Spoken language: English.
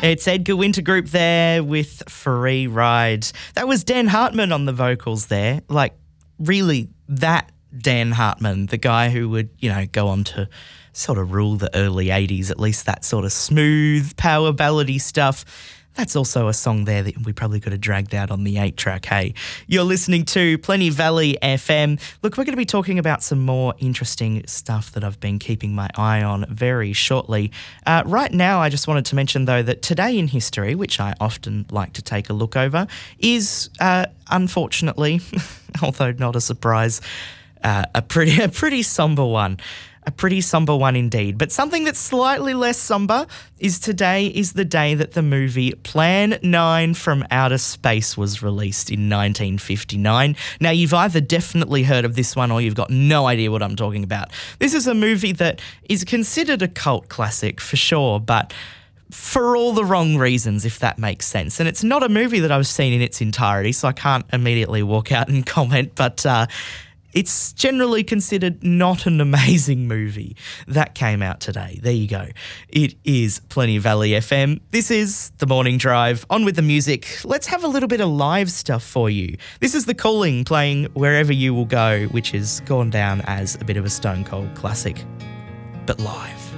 It's Edgar Winter Group there with Free Ride. That was Dan Hartman on the vocals there. Like, really, that Dan Hartman, the guy who would, go on to sort of rule the early 80s, at least that sort of smooth, power ballady stuff. That's also a song there that we probably could have dragged out on the 8-track, hey. You're listening to Plenty Valley FM. Look, we're going to be talking about some more interesting stuff that I've been keeping my eye on very shortly. Right now, I just wanted to mention, though, that today in history, which I often like to take a look over, is, unfortunately, although not a surprise, a pretty sombre one. A pretty sombre one indeed. But something that's slightly less sombre is today is the day that the movie Plan 9 from Outer Space was released in 1959. Now, you've either definitely heard of this one or you've got no idea what I'm talking about. This is a movie that is considered a cult classic for sure, but for all the wrong reasons, if that makes sense. And it's not a movie that I've seen in its entirety, so I can't immediately walk out and comment, but it's generally considered not an amazing movie. That came out today. There you go. It is Plenty Valley FM. This is The Morning Drive. On with the music. Let's have a little bit of live stuff for you. This is The Calling playing Wherever You Will Go, which has gone down as a bit of a Stone Cold classic, but live.